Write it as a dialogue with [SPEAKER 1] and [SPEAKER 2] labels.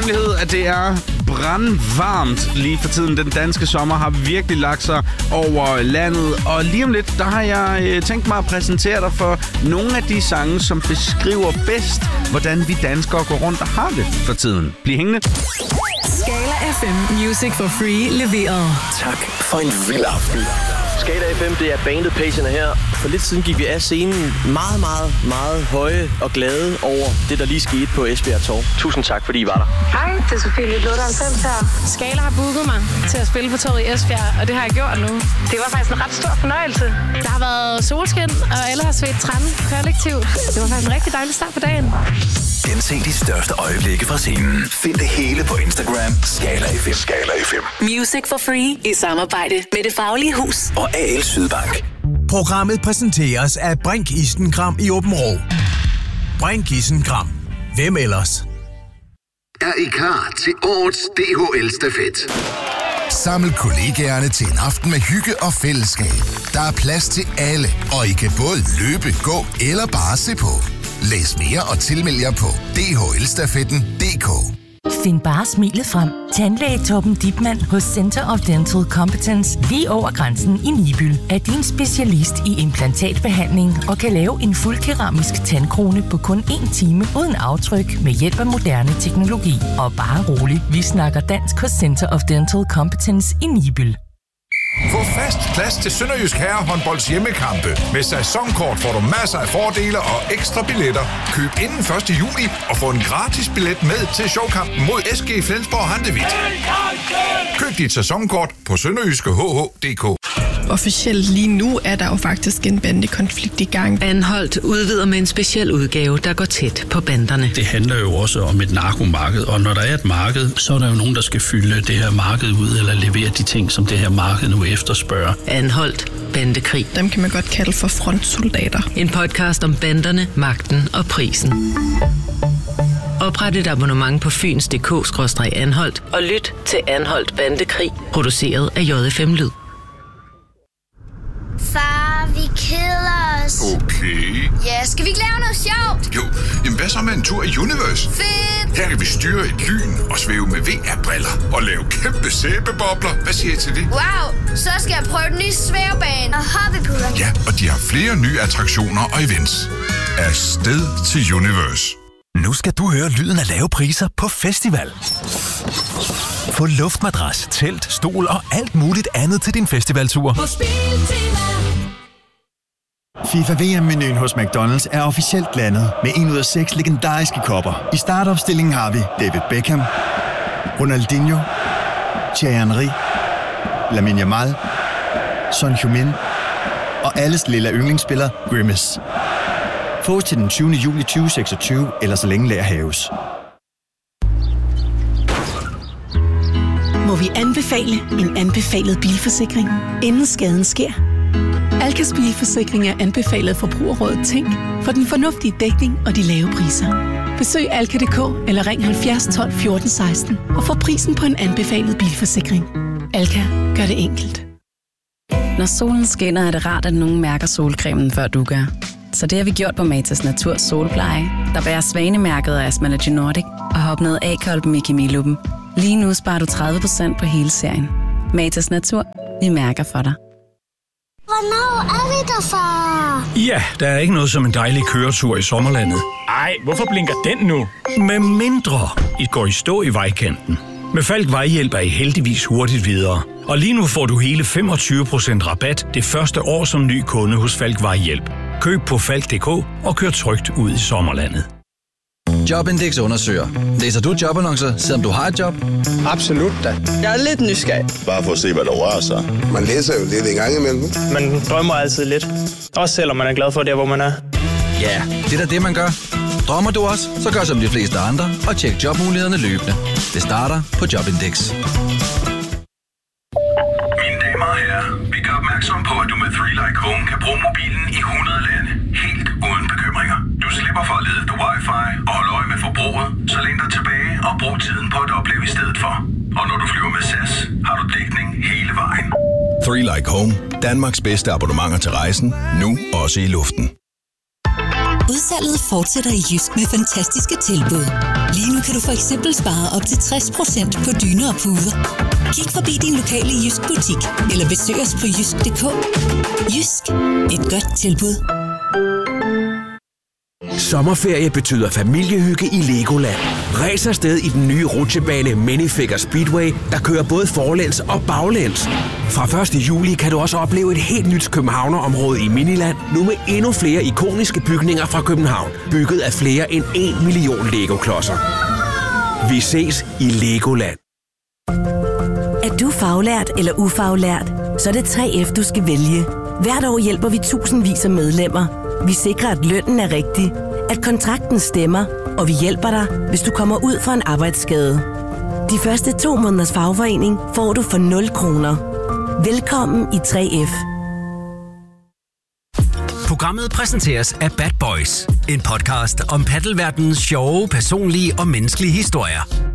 [SPEAKER 1] hemmelighed, at det er brandvarmt lige for tiden. Den danske sommer har virkelig lagt sig over landet. Og lige om lidt, der har jeg tænkt mig at præsentere dig for nogle af de sange, som beskriver bedst, hvordan vi danskere går rundt og har det for tiden. Bliv hængende.
[SPEAKER 2] Skala FM Music for Free leveret.
[SPEAKER 3] Tak for en vild aften. Skala FM, det er bandet Patience her. For lidt siden gik vi af scenen meget høje og glade over det, der lige skete på Esbjerg Torv. Tusind tak, fordi I var der.
[SPEAKER 4] Hej, det er Sofie Luther-Halvfems her. Skala har booket mig til at spille på torvet i Esbjerg, og det har jeg gjort nu. Det var faktisk en ret stor fornøjelse. Der har været solskin, og alle har svedt træn kollektivt. Det var faktisk en rigtig dejlig start på dagen.
[SPEAKER 5] Gense de største øjeblikke fra scenen. Find det hele på Instagram. Skala FM. Skala FM.
[SPEAKER 2] Music for Free i samarbejde med Det Faglige Hus
[SPEAKER 5] Og AL Sydbank.
[SPEAKER 6] Programmet præsenteres af Brink Isenkram i Aabenraa. Brink Isenkram. Hvem ellers?
[SPEAKER 7] Er I klar til årets DHL-stafet? Saml kollegaerne til en aften med hygge og fællesskab. Der er plads til alle, og I kan både løbe, gå eller bare se på. Læs mere og tilmeld jer på dhlstafetten.dk.
[SPEAKER 8] Find bare smilet frem. Tandlæge Torben Dipmann hos Center of Dental Competence lige over grænsen i Nibyl er din specialist i implantatbehandling og kan lave en fuldkeramisk tandkrone på kun 1 time uden aftryk med hjælp af moderne teknologi. Og bare rolig, vi snakker dansk hos Center of Dental Competence i Nibyl.
[SPEAKER 9] Få fast plads til Sønderjysk Herrehåndbolds hjemmekampe. Med sæsonkort får du masser af fordele og ekstra billetter. Køb inden 1. juli og få en gratis billet med til showkampen mod SG Flensborg Handewitt. Køb dit sæsonkort på sønderjyskehh.dk.
[SPEAKER 10] Officielt lige nu er der jo faktisk en bandekonflikt i gang.
[SPEAKER 2] Anholdt udvider med en speciel udgave, der går tæt på banderne.
[SPEAKER 11] Det handler jo også om et narkomarked, og når der er et marked, så er der jo nogen, der skal fylde det her marked ud, eller levere de ting, som det her marked nu efterspørger.
[SPEAKER 2] Anholdt bandekrig.
[SPEAKER 10] Dem kan man godt kalde for frontsoldater.
[SPEAKER 2] En podcast om banderne, magten og prisen. Opret et abonnement på fyns.dk/anholdt og lyt til Anholdt Bandekrig, produceret af JFM Lyd.
[SPEAKER 12] Far, vi keder os.
[SPEAKER 9] Okay.
[SPEAKER 12] Ja, skal vi ikke lave noget sjovt?
[SPEAKER 9] Jo, jamen hvad så med en tur i Universe?
[SPEAKER 12] Fedt!
[SPEAKER 9] Her kan vi styre et lyn og svæve med VR-briller og lave kæmpe sæbebobler. Hvad siger I til det?
[SPEAKER 12] Wow, så skal jeg prøve den nye svævebane og hoppepuder.
[SPEAKER 9] Ja, og de har flere nye attraktioner og events. Afsted til Universe.
[SPEAKER 5] Nu skal du høre lyden af lave priser på festival. Få luftmadras, telt, stol og alt muligt andet til din festivaltur.
[SPEAKER 13] FIFA VM-menuen hos McDonald's er officielt landet med 1 ud af 6 legendariske kopper. I startopstillingen har vi David Beckham, Ronaldinho, Thierry Henry, Lamine Yamal, Son Heung-min og alles lille yndlingsspiller Grimace. Fås til den 20. juli 2026, eller så længe lager haves.
[SPEAKER 14] Må vi anbefale en anbefalet bilforsikring, inden skaden sker? Alkas bilforsikring er anbefalet Forbrugerrådet Tænk for den fornuftige dækning og de lave priser. Besøg alka.dk eller ring 70 12 14 16 og få prisen på en anbefalet bilforsikring. Alka gør det enkelt.
[SPEAKER 15] Når solen skinner, er det rart, at nogen mærker solcremen, før du gør. Så det har vi gjort på Matas Natur Solpleje, der bærer Svanemærket og Astmalogy Nordic og har opnået A-kolben i Kemiluppen. Lige nu sparer du 30% på hele serien. Matas Natur, vi mærker for dig.
[SPEAKER 12] Hvornår er vi der, far?
[SPEAKER 11] Ja, der er ikke noget som en dejlig køretur i sommerlandet.
[SPEAKER 16] Ej, hvorfor blinker den nu?
[SPEAKER 11] Med mindre I går i stå i vejkanten. Med Falk Vejhjælp er I heldigvis hurtigt videre. Og lige nu får du hele 25% rabat det første år som ny kunde hos Falk Vejhjælp. Køb på falk.dk og kør trygt ud i sommerlandet.
[SPEAKER 17] Jobindex undersøger. Læser du jobannoncer, selvom du har et job?
[SPEAKER 18] Absolut da. Jeg er lidt nysgerrig.
[SPEAKER 19] Bare for at se, hvad der rører sig. Man læser jo lidt en gang imellem.
[SPEAKER 18] Man drømmer altid lidt. Også selvom man er glad for det, hvor man er.
[SPEAKER 17] Ja, det er da det, man gør. Drømmer du også, så gør som de fleste andre og tjek jobmulighederne løbende. Det starter på Jobindex.
[SPEAKER 5] Mine damer og herrer, vi gør opmærksom på, at du med 3Like Home kan bruge mobilen i 100 lande. Helt uden bekymringer. Du slipper for at lede efter wifi og holde øje med forbruget, så læn dig tilbage og brug tiden på at opleve i stedet for. Og når du flyver med SAS, har du dækning hele vejen.
[SPEAKER 7] 3Like Home. Danmarks bedste abonnementer til rejsen. Nu også i luften.
[SPEAKER 20] Udsalget fortsætter i Jysk med fantastiske tilbud. Lige nu kan du for eksempel spare op til 60% på dyner og puder. Kig forbi din lokale Jysk butik, eller besøg os på jysk.dk. Jysk. Et godt tilbud.
[SPEAKER 21] Sommerferie betyder familiehygge i Legoland. Ræs afsted i den nye rutsjebane Minifigure Speedway, der kører både forlæns og baglæns. Fra 1. juli kan du også opleve et helt nyt københavnerområde i Miniland, nu med endnu flere ikoniske bygninger fra København, bygget af flere end 1 million Lego-klodser. Vi ses i Legoland.
[SPEAKER 22] Er du faglært eller ufaglært, så er det 3F, du skal vælge. Hvert år hjælper vi tusindvis af medlemmer. Vi sikrer, at lønnen er rigtig, at kontrakten stemmer, og vi hjælper dig, hvis du kommer ud for en arbejdsskade. De første 2 måneders fagforening får du for 0 kroner. Velkommen i 3F.
[SPEAKER 23] Programmet præsenteres af Bad Boys, en podcast om paddelverdenens sjove, personlige og menneskelige historier.